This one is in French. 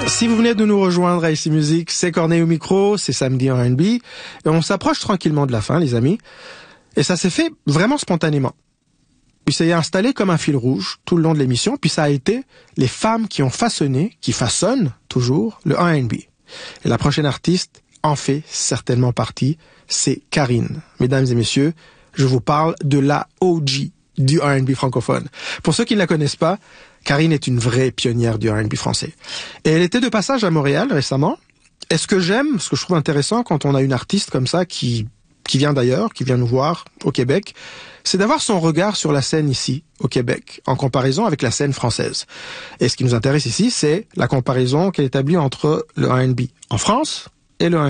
Si vous venez de nous rejoindre à ICI Musique, c'est Corneille au micro, c'est samedi en R&B, et on s'approche tranquillement de la fin, les amis, et ça s'est fait vraiment spontanément. Puis ça y est installé comme un fil rouge tout le long de l'émission, puis ça a été les femmes qui ont façonné, qui façonnent toujours, le R&B. Et la prochaine artiste en fait certainement partie, c'est Karine. Mesdames et messieurs, je vous parle de la OG du R&B francophone. Pour ceux qui ne la connaissent pas, Karine est une vraie pionnière du R&B français. Et elle était de passage à Montréal récemment. Et ce que j'aime, ce que je trouve intéressant quand on a une artiste comme ça qui vient d'ailleurs, qui vient nous voir au Québec, c'est d'avoir son regard sur la scène ici, au Québec, en comparaison avec la scène française. Et ce qui nous intéresse ici, c'est la comparaison qu'elle établit entre le R&B en France et le R&B